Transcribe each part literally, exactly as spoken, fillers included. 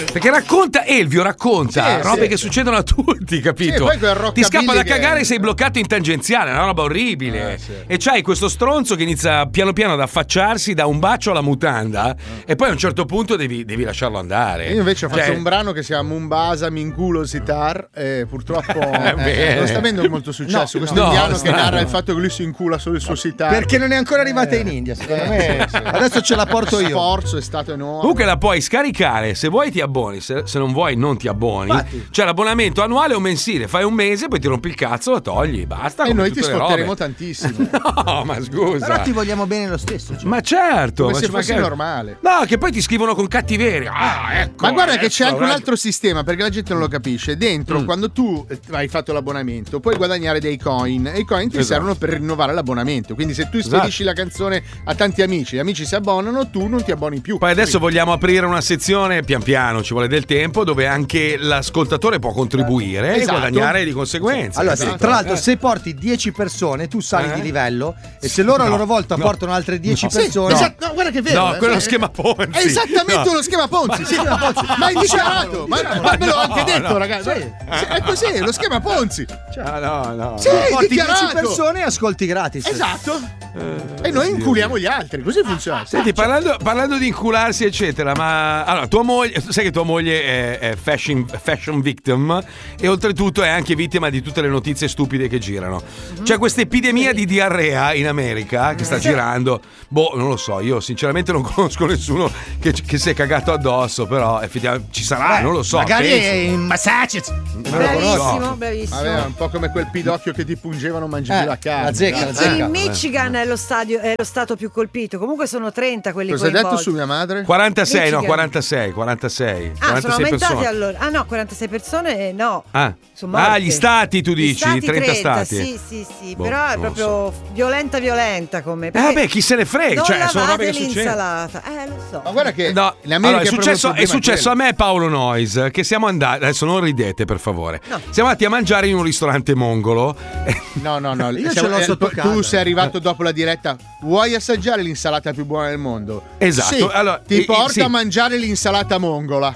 Perché racconta, Elvio racconta Sì, robe sì. che succedono a tutti, capito? Sì, poi quel Ti scappa da rockabilly cagare che- e sei bloccato in tangenziale, è una roba orribile. Eh, sì. E c'hai questo stronzo che inizia piano piano ad affacciarsi da un bacio alla mutanda e poi a un certo punto devi, devi lasciarlo andare. Io invece faccio Cioè, un brano che si chiama Mumbasa Minculo Sitar e purtroppo eh, bene. non sta avendo molto successo. No, questo no, indiano che strano. narra il fatto che lui si incula solo il suo sitar. Perché non è ancora arrivata in India, secondo me. Adesso ce la porto io. Sforzo è stato enorme. Comunque la puoi scaricare, se vuoi ti abboni, se, se non vuoi non ti abboni. Infatti. C'è l'abbonamento annuale o mensile, fai un mese, poi ti rompi il cazzo, la togli, basta. e come noi ti tutte le sfotteremo robe. tantissimo. No, ma scusa. Però ti vogliamo bene lo stesso. Cioè. Ma certo, Come ma se ci fosse manca- normale. No, che poi ti scrivono con cattiveria. Ah, ecco. Ma guarda che adesso c'è anche un avrà- altro sistema perché la gente non lo capisce. Dentro, Mm. quando tu eh, hai fatto l'abbonamento, puoi guadagnare dei coin e i coin ti Esatto. servono per rinnovare l'abbonamento. Quindi, se tu Esatto. spedisci la canzone a tanti amici, gli amici si abbonano, tu non ti abboni più. Poi adesso vogliamo aprire una sezione, pian piano, ci vuole del tempo, dove anche l'ascoltatore può contribuire Esatto. e guadagnare di conseguenza. Allora, Esatto. se- tra l'altro, Eh. se porti dieci persone, tu sali Eh? di livello e se loro a No, loro volta no. portano altre dieci No. Sì, persone. esatto, no, guarda che è vero. No, eh, quello è lo cioè, schema Ponzi. È esattamente No. uno schema Ponzi. Sì, ma hai dichiarato. Ma, ma ve l'ho anche no, detto, no. ragazzi. Sì. Sì, è così, è lo schema Ponzi. Ah, no, no. Sì, hai Porti dieci dichiarato. persone e ascolti gratis. Esatto. E noi inculiamo gli altri, così funziona. Senti, parlando, parlando di incularsi, eccetera, ma allora tua moglie, sai che tua moglie è, è fashion, fashion victim e oltretutto è anche vittima di tutte le notizie stupide che girano. C'è questa epidemia di diarrea in America che sta girando. Boh, non lo so, io sinceramente non conosco nessuno che, che si è cagato addosso, però effettivamente ci sarà, non lo so. Magari penso. è in Massachusetts. Bravissimo, bravissimo. Vabbè, un po' come quel pidocchio che ti pungevano mangi Eh, più la carne. la zecca, la Il zecca. Michigan è lo, stadio, è lo stato più colpito. Comunque sono trenta quelli Cosa hai coinvolti. detto su mia madre? quarantasei, no, Michigan. quarantasei, quarantasei. Ah, sono quarantasei aumentati persone. allora. Ah no, quarantasei persone no. Ah. Sono morte. Ah, gli stati tu Gli dici, stati trenta trenta, stati. Sì, sì, sì, Boh, però è non lo proprio violenta violenta come. Eh, perché vabbè, chi se ne frega, non cioè, sono robe lavate che succedono. l'insalata. Eh, lo so. Ma guarda che No, in America allora, è proprio il successo, è problema successo a quello. me e Paolo Noyes che siamo andati, adesso non ridete per favore, No. siamo andati a mangiare in un ristorante mongolo. No, no, no. Io siamo- ce l'ho eh, sotto tu casa. sei arrivato dopo la diretta. Vuoi assaggiare l'insalata più buona del mondo? Esatto, Sì, allora, ti eh, porta sì. a mangiare l'insalata mongola.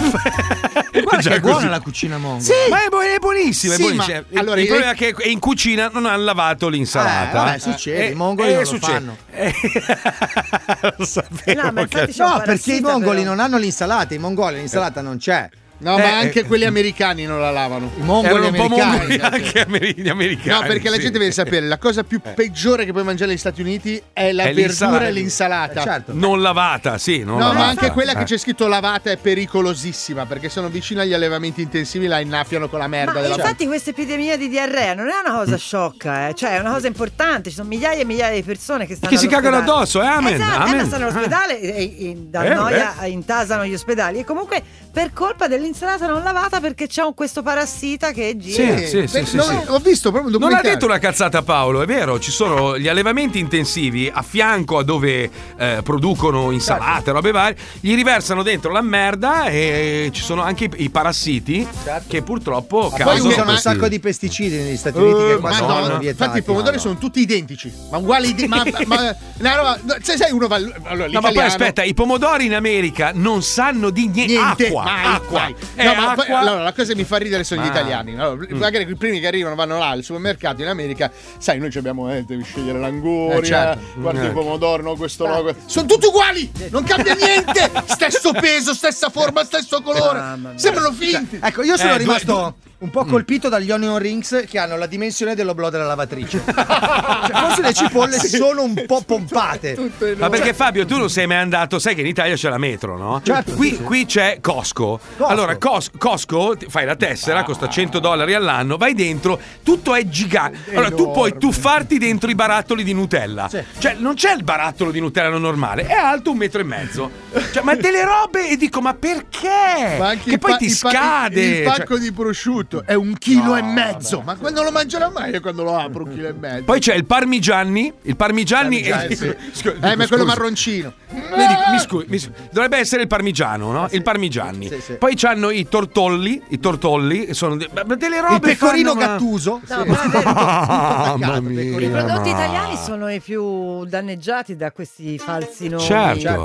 Guarda Già che è buona così. la cucina mongola. Sì. Ma è, bu- è buonissima, Sì, è buonissima. ma- Il- allora, il i- problema è che in cucina non hanno lavato l'insalata. Eh, vabbè, succede, i mongoli non lo fanno. Eh, lo sapevo No, ma infatti che- c'è un No, perché i parassita, mongoli però. non hanno l'insalata, i mongoli l'insalata non c'è. No, Eh, ma anche eh, quelli americani non la lavano. I mongoli erano un po' americani. mongoli anche ameri- gli americani. No, perché la sì. gente deve sapere, la cosa più peggiore che puoi mangiare negli Stati Uniti è la È verdura l'insalata. e l'insalata. Eh, certo. Non lavata, sì, non No, lavata. ma anche quella che Eh. c'è scritto lavata è pericolosissima perché sono vicino agli allevamenti intensivi, la innaffiano con la merda Ma della infatti questa epidemia di diarrea non è una cosa sciocca, eh. Cioè è una cosa importante, ci sono migliaia e migliaia di persone che stanno Che si cagano all'ospedale. addosso, eh, amen, Esatto, amen. eh, ma stanno all'ospedale e, e da Eh, noia intasano gli ospedali e comunque per colpa dell'insalata non lavata perché c'è un, questo parassita che gira. Sì, sì, sì, Beh, sì, no, sì. Ho visto proprio un Non ha documentario. detto una cazzata Paolo, è vero, ci sono gli allevamenti intensivi a fianco a dove eh, producono insalate, robe varie, gli riversano dentro la merda e ci sono anche i, i parassiti che purtroppo Poi causano usano un questi- sacco di pesticidi negli Stati Uniti che Uh, qua Madonna. sono vietati. Infatti i pomodori Madonna. sono tutti identici, ma uguali di, ma, ma una roba, se sai uno va allora, No, ma l'italiano- poi aspetta, i pomodori in America non sanno di niente. niente, acqua, mai, acqua. mai. È No, ma poi- acqua. allora, la cosa che mi fa ridere sono gli Ma- italiani. Allora, magari i primi che arrivano vanno là al supermercato in America, sai, noi ci abbiamo, eh, devi scegliere l'anguria, Eh, certo. guarda Eh. il pomodoro, no, questo no, que- sono tutti uguali, non cambia niente, stesso peso, stessa forma, stesso colore, Mamma mia. sembrano finti. Ecco, io sono Eh, rimasto due- un po' colpito dagli onion rings che hanno la dimensione dell'oblò della lavatrice. Cioè, forse le cipolle sono un po' pompate. Ma perché Fabio, tu non sei mai andato, sai che in Italia c'è la metro, no? Certo, Qui, sì, sì. qui c'è Costco. Costco. Allora, Cos- Costco, ti- fai la tessera, costa cento dollari all'anno, vai dentro, tutto è gigante. Allora, tu puoi tuffarti dentro i barattoli di Nutella. Sì. Cioè, non c'è il barattolo di Nutella normale, è alto un metro e mezzo. Cioè, ma delle robe e dico, ma perché? Ma anche che il poi pa- ti il pa- scade. il, il Cioè- pacco di prosciutto è un chilo e mezzo, ma quando lo mangerò mai io quando lo apro un chilo e mezzo? Poi c'è il parmigiani, il parmigiani, Parmigiani, sì. Scusa, Eh, ma è quello scusa. marroncino. Vedi, mi scusi, mi scusi. Dovrebbe essere il parmigiano, no? Il parmigiani. Sì, sì. Poi c'hanno i tortolli, i tortolli che sono de- ma delle robe Il pecorino fanno una- gattuso. No, ma è vero. Mamma mia, I prodotti ma- italiani sono i più danneggiati da questi falsi nomi. Certo, Certo.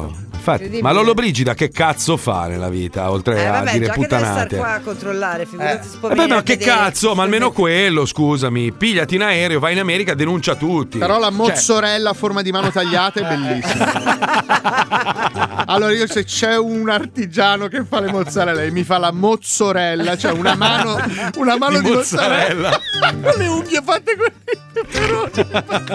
infatti. Ma Lollobrigida che cazzo fa nella vita, oltre Eh a vabbè, dire già che deve puttanate? stare qua a controllare, figurati, si può Vabbè, venire ma a che vedere. cazzo, ma almeno quello, scusami. Pigliati in aereo, vai in America, denuncia tutti. Però la Cioè, mozzarella a forma di mano tagliata è bellissima. Allora io se c'è un artigiano che fa le mozzarelle e mi fa la mozzarella, cioè una mano una mano di, Di mozzarella, mozzarella. con le unghie fatte con i peperoni.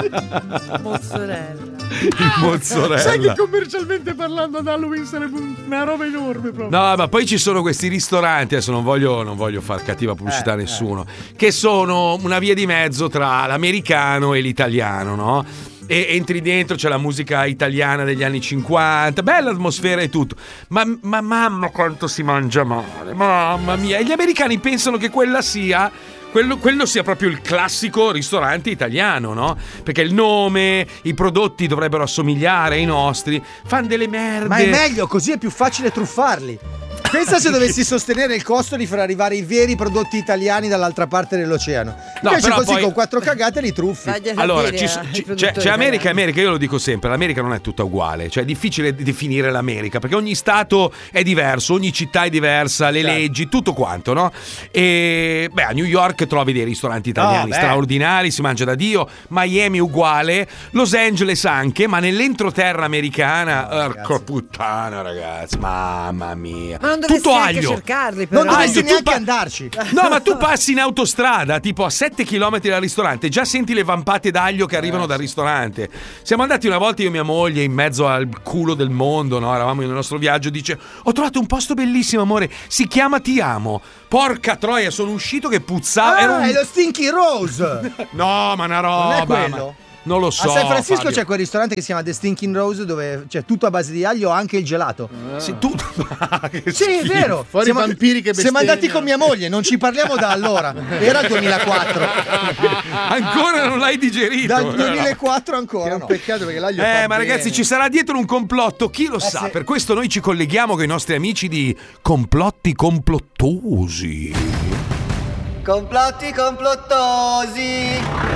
Mozzarella. mozzarella. Sai che commercialmente parlando ad Halloween sarebbe una roba enorme proprio. No, ma poi ci sono questi ristoranti, adesso non voglio, non voglio far cattiva pubblicità a nessuno, che sono una via di mezzo tra l'americano e l'italiano, no? E entri dentro, c'è la musica italiana degli anni cinquanta, bella atmosfera e tutto, ma, ma mamma quanto si mangia male, mamma mia. E gli americani pensano che quella sia... Quello, quello sia proprio il classico ristorante italiano, no? Perché il nome, i prodotti dovrebbero assomigliare ai nostri. Fanno delle merde. Ma è meglio, così è più facile truffarli. Pensa se dovessi sostenere il costo di far arrivare i veri prodotti italiani dall'altra parte dell'oceano. No, Invece però così poi- con quattro cagate li truffi. Vagliela Allora, dire ci- ai ci- produttori c'è, c'è America e italiani. America, io lo dico sempre, l'America non è tutta uguale, cioè è difficile definire l'America, perché ogni stato è diverso, ogni città è diversa, le Certo. leggi, tutto quanto, no? E beh, a New York trovi dei ristoranti italiani Oh, beh. straordinari, si mangia da Dio, Miami uguale, Los Angeles anche, ma nell'entroterra americana, porca puttana ragazzi, mamma mia. Ma non dovresti tutto neanche aglio. cercarli, però. Non dovresti Aglio, tu neanche pa- andarci. No, ma tu passi in autostrada, tipo a sette chilometri dal ristorante, già senti le vampate d'aglio che arrivano dal ristorante. Siamo andati una volta io e mia moglie in mezzo al culo del mondo, no? Eravamo nel nostro viaggio, dice: "Ho trovato un posto bellissimo, amore, si chiama Ti amo". Porca troia, sono uscito che puzzava. Ah, Era un- è lo Stinky Rose. No, ma una roba. Non è ma- quello? Non lo so. A San Francisco Fabio. c'è quel ristorante che si chiama The Stinking Rose dove c'è tutto a base di aglio, anche il gelato. Sì, tu... Che Sì, è schifo. vero. Fuori Siamo- i vampiri che Siamo bestemmiano. andati con mia moglie, non ci parliamo da allora. Era il duemilaquattro. Ancora non l'hai digerito. Dal duemilaquattro Che è ancora. un No. peccato perché l'aglio Eh, fa ma ragazzi, bene. ci sarà dietro un complotto, chi lo sa? sì. Per questo noi ci colleghiamo con i nostri amici di Complotti Complottosi. Complotti complottosi.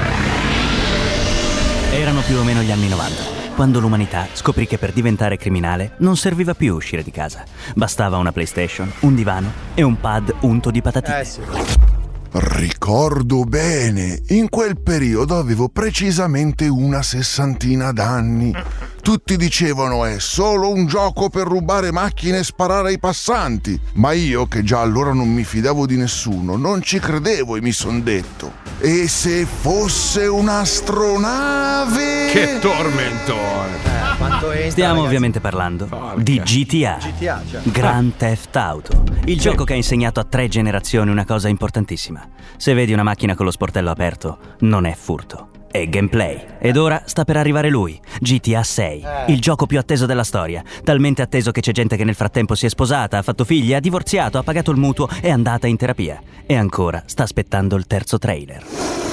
Erano più o meno gli anni novanta, quando l'umanità scoprì che per diventare criminale non serviva più uscire di casa. Bastava una PlayStation, un divano e un pad unto di patatine. Eh sì. Ricordo bene, in quel periodo avevo precisamente una sessantina d'anni. Tutti dicevano è solo un gioco per rubare macchine e sparare ai passanti. Ma io, che già allora non mi fidavo di nessuno, non ci credevo e mi son detto: e se fosse un'astronave? Che tormentone. Eh, quanto entra, Stiamo ragazzi. ovviamente parlando Porca. di G T A, G T A, cioè. Grand Theft Auto, il gioco che ha insegnato a tre generazioni una cosa importantissima. Se vedi una macchina con lo sportello aperto, non è furto, è gameplay. Ed ora sta per arrivare lui, G T A sei, il gioco più atteso della storia. Talmente atteso che c'è gente che nel frattempo si è sposata, ha fatto figli, ha divorziato, ha pagato il mutuo, è andata in terapia. E ancora sta aspettando il terzo trailer.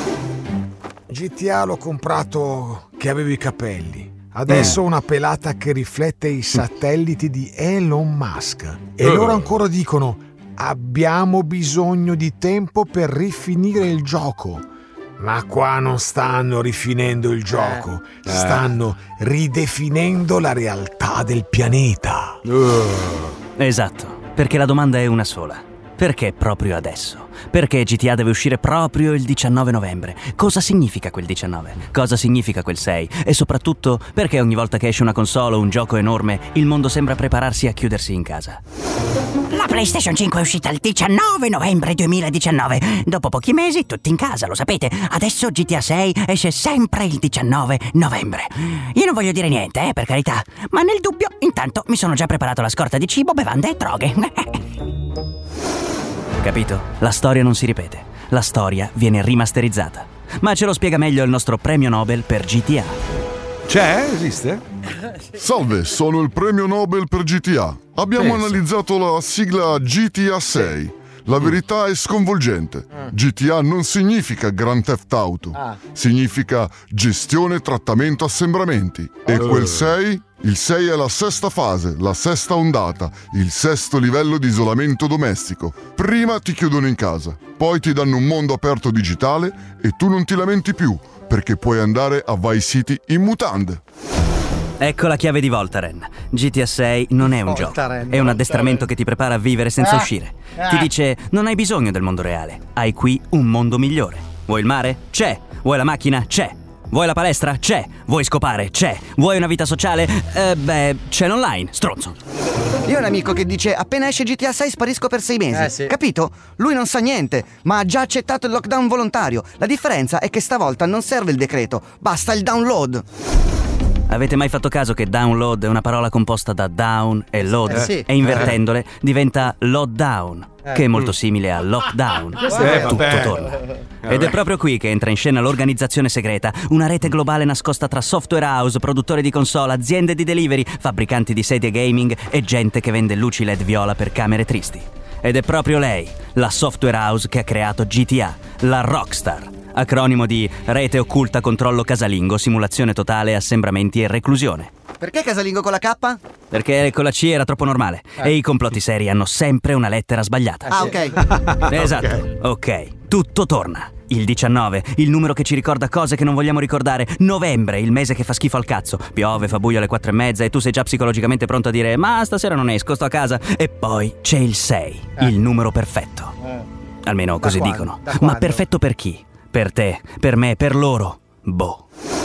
G T A l'ho comprato che avevo i capelli. Adesso ho una pelata che riflette i satelliti di Elon Musk. E Eh. loro ancora dicono: abbiamo bisogno di tempo per rifinire il gioco. Ma qua non stanno rifinendo il gioco, stanno ridefinendo la realtà del pianeta. Esatto, perché la domanda è una sola. Perché proprio adesso? Perché G T A deve uscire proprio il diciannove novembre? Cosa significa quel diciannove? Cosa significa quel sei? E soprattutto, perché ogni volta che esce una console o un gioco enorme, il mondo sembra prepararsi a chiudersi in casa? La PlayStation cinque è uscita il diciannove novembre duemiladiciannove. Dopo pochi mesi, tutti in casa, lo sapete. Adesso G T A sei esce sempre il diciannove novembre. Io non voglio dire niente, eh, per carità. Ma nel dubbio, intanto, mi sono già preparato la scorta di cibo, bevande e droghe. Capito? La storia non si ripete. La storia viene rimasterizzata. Ma ce lo spiega meglio il nostro premio Nobel per G T A. C'è? Esiste? Salve, sono il premio Nobel per G T A. Abbiamo Penso. analizzato la sigla G T A sei. La verità è sconvolgente. G T A non significa Grand Theft Auto. Significa gestione, trattamento, assembramenti. E quel sei? Il sei è la sesta fase, la sesta ondata, il sesto livello di isolamento domestico. Prima ti chiudono in casa, poi ti danno un mondo aperto digitale e tu non ti lamenti più, perché puoi andare a Vice City in mutande. Ecco la chiave di volta, Ren. G T A sei non è un Volta, gioco, Ren, è un volta, addestramento Ren. che ti prepara a vivere senza Ah. uscire. Ah. Ti dice, non hai bisogno del mondo reale, hai qui un mondo migliore. Vuoi il mare? C'è. Vuoi la macchina? C'è. Vuoi la palestra? C'è. Vuoi scopare? C'è. Vuoi una vita sociale? Eh, beh, c'è l'online, stronzo. Io ho un amico che dice appena esce G T A sei sparisco per sei mesi. Eh, sì. Capito? Lui non sa niente, ma ha già accettato il lockdown volontario. La differenza è che stavolta non serve il decreto, basta il download. Avete mai fatto caso che download è una parola composta da down e load? Eh, sì. E invertendole diventa lockdown, che è molto simile a lockdown. Eh, Tutto vabbè. torna. Ed è proprio qui che entra in scena l'organizzazione segreta, una rete globale nascosta tra software house, produttori di console, aziende di delivery, fabbricanti di sedie gaming e gente che vende luci L E D viola per camere tristi. Ed è proprio lei, la software house che ha creato G T A, la Rockstar. Acronimo di Rete Occulta Controllo Casalingo, Simulazione Totale, Assembramenti e Reclusione. Perché casalingo con la K? Perché con la C era troppo normale e i complotti seri hanno sempre una lettera sbagliata. Ah, ok. Esatto, ok. Tutto torna. Il diciannove, il numero che ci ricorda cose che non vogliamo ricordare. Novembre, il mese che fa schifo al cazzo. Piove, fa buio alle quattro e mezza e tu sei già psicologicamente pronto a dire ma stasera non esco, sto a casa. E poi c'è il sei, il numero perfetto. Almeno così quando? dicono. Da Ma quando? perfetto per chi? Per te, per me, per loro. Boh.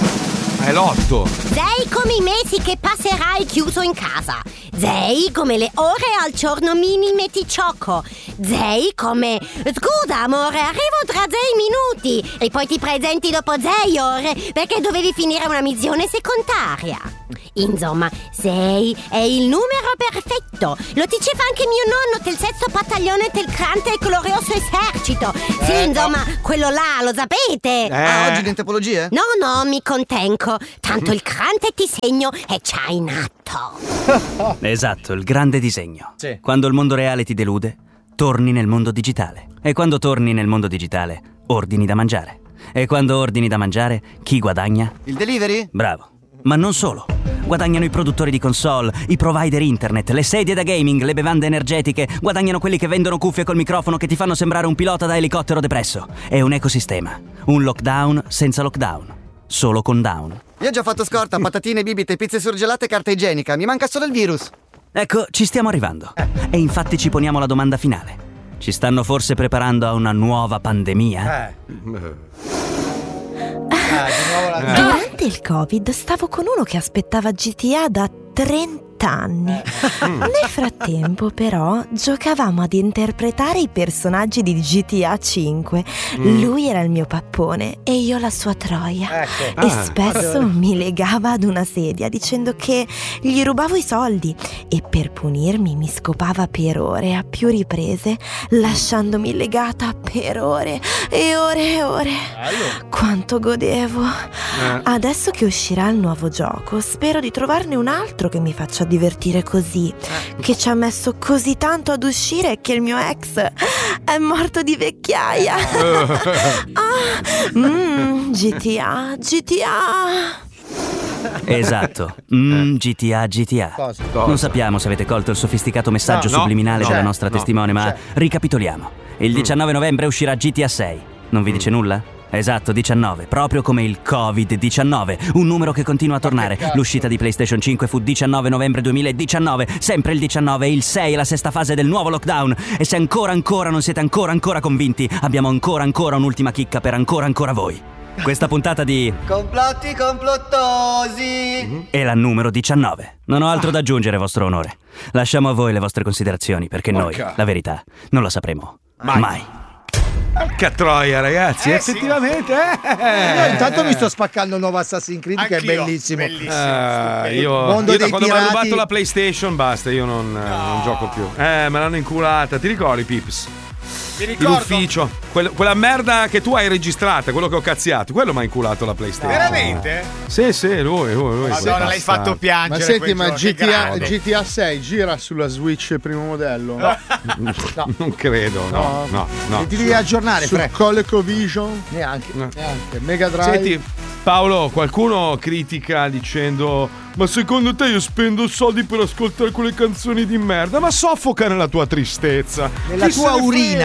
È l'otto. Sei come i mesi che passerai chiuso in casa. Sei come le ore al giorno minime di gioco. Sei come... Scusa amore, arrivo tra sei minuti. E poi ti presenti dopo sei ore perché dovevi finire una missione secondaria. Insomma, sei è il numero perfetto. Lo diceva anche mio nonno del sesto battaglione del grande e glorioso esercito. Sì, Eh, insomma, quello là, lo sapete. Ah, oggi di antropologie? No, no, mi contengo. Tanto il grande disegno è già in atto. Esatto, il grande disegno. Sì. Quando il mondo reale ti delude, torni nel mondo digitale. E quando torni nel mondo digitale, ordini da mangiare. E quando ordini da mangiare, chi guadagna? Il delivery? Bravo. Ma non solo. Guadagnano i produttori di console, i provider internet, le sedie da gaming, le bevande energetiche. Guadagnano quelli che vendono cuffie col microfono che ti fanno sembrare un pilota da elicottero depresso. È un ecosistema. Un lockdown senza lockdown. Solo con down. Io ho già fatto scorta, patatine, bibite, pizze surgelate e carta igienica. Mi manca solo il virus. Ecco, ci stiamo arrivando. E infatti ci poniamo la domanda finale. Ci stanno forse preparando a una nuova pandemia? Eh. Ah, di nuovo la... Durante il Covid stavo con uno che aspettava G T A da trenta anni. Nel frattempo, però, giocavamo ad interpretare i personaggi di G T A cinque. Lui era il mio pappone e io la sua troia. Ecco. E Ah. spesso mi legava ad una sedia dicendo che gli rubavo i soldi e per punirmi mi scopava per ore a più riprese, lasciandomi legata per ore e ore e ore. Quanto godevo. Adesso che uscirà il nuovo gioco, spero di trovarne un altro che mi faccia divertire così, che ci ha messo così tanto ad uscire che il mio ex è morto di vecchiaia. ah, mm, G T A, G T A. Esatto. Mm, G T A, G T A. Cosa? Non sappiamo se avete colto il sofisticato messaggio No, no, subliminale no, della no, nostra no, testimone, ma c'è. ricapitoliamo. Il diciannove novembre uscirà G T A sei. Non vi dice nulla? Esatto, diciannove, proprio come il covid diciannove, un numero che continua a tornare. L'uscita di PlayStation cinque fu diciannove novembre duemiladiciannove, sempre il diciannove, il sei è la sesta fase del nuovo lockdown. E se ancora ancora non siete ancora ancora convinti, abbiamo ancora ancora un'ultima chicca per ancora ancora voi. Questa puntata di Complotti complottosi. è la numero diciannove. Non ho altro da aggiungere, vostro onore. Lasciamo a voi le vostre considerazioni, perché noi, Porca. la verità, non la sapremo mai. mai. Porca troia, ragazzi, effettivamente. Eh. Io intanto mi sto spaccando il nuovo Assassin's Creed che è Anch'io, bellissimo. Ah, io, Mondo io da dei quando mi hanno pirati. rubato la PlayStation basta, io non, non gioco più. Eh, me l'hanno inculata. Ti ricordi, Pips? Mi ricordo. L'ufficio, Quell- quella merda che tu hai registrata, quello che ho cazziato, quello mi ha inculato la PlayStation. Veramente? Sì, sì, lui, lui, lui. Madonna, l'hai fatto Ma piangere. senti, quel ma giorno, che G T A, grande. G T A sei gira sulla Switch primo modello? Non credo, no, no, no. E ti devi aggiornare, Sul Fre. ColecoVision? Neanche, No. neanche. Mega Drive? Senti, Paolo, qualcuno critica dicendo: ma secondo te io spendo soldi per ascoltare quelle canzoni di merda? Ma soffoca nella tua tristezza. Nella Chi se tua ne urina. frega?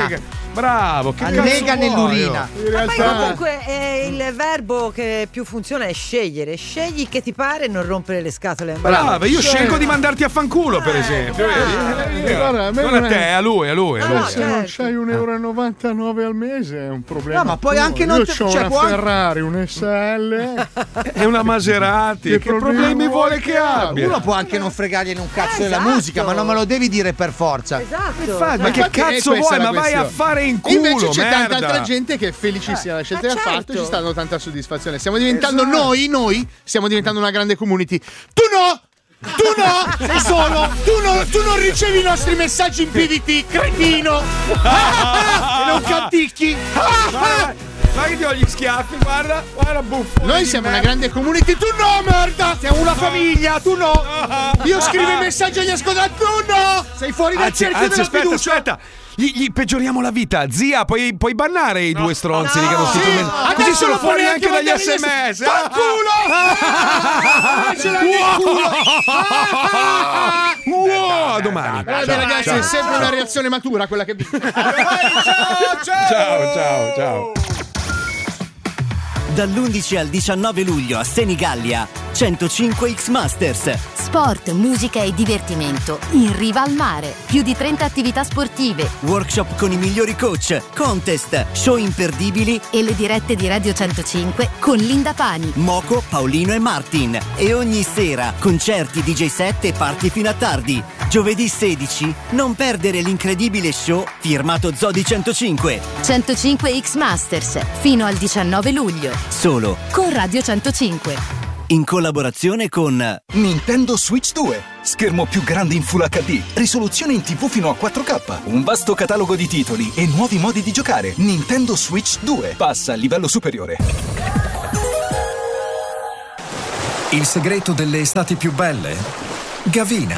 Bravo, che Annega cazzo vuoi? nell'urina. In Ma poi realtà comunque eh, il verbo che più funziona è scegliere. Scegli che ti pare e non rompere le scatole. Brava, io Cioè- scelgo di mandarti a fanculo, per esempio. vedi? Eh, guarda, a me Non a non è- te, a lui, a lui. A lui. No, se non certo. c'hai un euro e novantanove al mese è un problema. No, ma poi tuo. anche non Io te- c'ho cioè, una può anche- Ferrari, un S L. È una Maserati. Che, problemi vuole che abbia? Uno può anche non fregargliene un cazzo Eh, della esatto. musica, ma non me lo devi dire per forza. Esatto. Infatti, ma che Infatti è cazzo questa vuoi? la Ma vai a questione. fare in culo, Invece c'è merda. tanta altra gente che è felicissima della scelta ma che ha fatto certo. e ci sta dando tanta soddisfazione. Stiamo diventando Esatto. noi, noi stiamo diventando una grande community. Tu no! Tu no! Sei solo! Tu, no, tu non ricevi i nostri messaggi in P V T, cretino! E non canticchi! Guarda, guarda che ti ho gli schiaffi, guarda, guarda buffo. Noi siamo una grande community, tu no, merda! Siamo una famiglia, tu no! Io scrivo i messaggi agli ascoltatori, tu no! Sei fuori dal Anzi, cerchio anzi della aspetta, fiducia! aspetta. Gli, gli peggioriamo la vita. Zia, puoi, puoi bannare i due stronzi lì che non si Sì, tornano. Così adesso sono non puoi fuori neanche anche dagli mandare gli S M S. Fa culo! Ce l'hai nel culo! Wow, a domani. Guarda, ragazzi, ciao. è sempre una reazione matura quella che vince. Ciao, ciao, ciao. Dall'undici al diciannove luglio a Senigallia, centocinque X Masters. Sport, musica e divertimento in riva al mare. Più di trenta attività sportive Workshop con i migliori coach, contest, show imperdibili, e le dirette di Radio centocinque con Linda Pani. Moco, Paolino e Martin. E ogni sera concerti, D J set e party fino a tardi. Giovedì sedici, non perdere l'incredibile show firmato Zodi centocinque. centocinque X Masters fino al diciannove luglio Solo con Radio centocinque. in collaborazione con Nintendo Switch due. Schermo più grande in Full H D, risoluzione in tivù fino a quattro K, un vasto catalogo di titoli e nuovi modi di giocare. Nintendo Switch due. Passa al livello superiore. Il segreto delle estati più belle? Gavina.